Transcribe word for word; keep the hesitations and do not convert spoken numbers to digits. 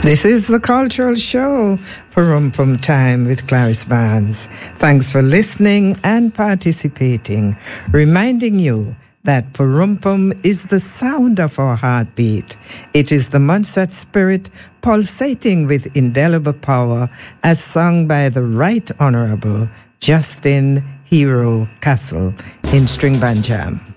This is the Cultural Show, Purumpum Time with Clarice Barnes. Thanks for listening and participating, reminding you that Purumpum is the sound of our heartbeat. It is the Montserrat spirit pulsating with indelible power as sung by the Right Honorable Justin Hero Castle in String Band Jam.